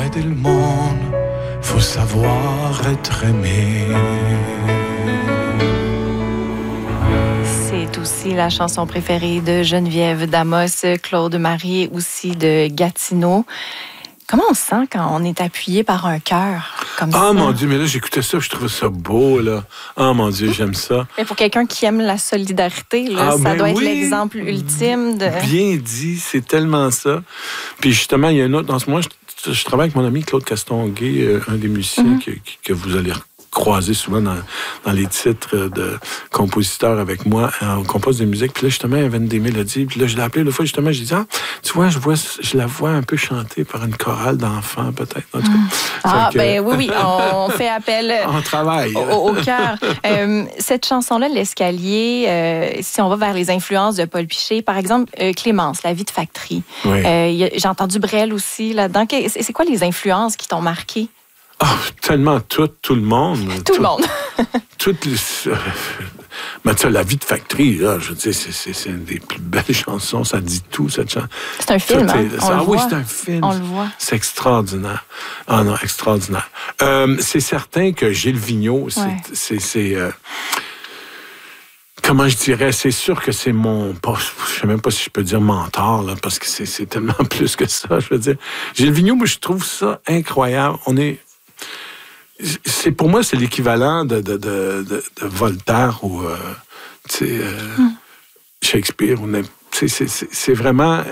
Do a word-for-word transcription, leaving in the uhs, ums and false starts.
aider le monde, faut savoir être aimé. C'est aussi la chanson préférée de Geneviève Damos, Claude Marie aussi de Gatineau. Comment on se sent quand on est appuyé par un cœur comme ah, ça? Ah mon Dieu, mais là, j'écoutais ça, je trouvais ça beau, là. Ah oh, mon Dieu, j'aime ça. Mais pour quelqu'un qui aime la solidarité, là, ah, ça ben doit oui. être l'exemple ultime de... Bien dit, c'est tellement ça. Puis justement, il y a un autre... Dans ce moment, je, je travaille avec mon ami Claude Castonguay, euh, un des musiciens mm-hmm. que, que vous allez croiser souvent dans, dans les titres de compositeurs avec moi. On compose des musiques. Puis là, justement, il y avait une des mélodies. Puis là, je l'ai appelé l'autre fois, justement, j'ai dit, ah, tu vois, je vois, je la vois un peu chantée par une chorale d'enfants, peut-être. En tout cas. Mm. Ah, que, ben oui, oui, on fait appel on travaille. au, au cœur. Euh, cette chanson-là, L'Escalier, euh, si on va vers les influences de Paul Piché, par exemple, euh, Clémence, La vie de factory. Oui. Euh, j'ai entendu Brel aussi là-dedans. C'est quoi les influences qui t'ont marqué? Oh, tellement tout, tout le monde. Tout, tout le monde. Toutes les... Mais tu sais, La vie de factory, là, je veux dire, c'est, c'est, c'est une des plus belles chansons. Ça dit tout, cette chanson. C'est un film, hein? est... On ah le oui, voit. c'est un film. On le voit. C'est extraordinaire. Ah non, extraordinaire. Euh, c'est certain que Gilles Vigneault, c'est... Ouais. c'est, c'est euh... Comment je dirais? C'est sûr que c'est mon... Je ne sais même pas si je peux dire mentor, là, parce que c'est, c'est tellement plus que ça, je veux dire. Gilles Vigneault, moi, je trouve ça incroyable. On est... C'est, pour moi, c'est l'équivalent de, de, de, de, de Voltaire ou euh, tu sais, euh, mm. Shakespeare. On est, c'est, c'est, c'est vraiment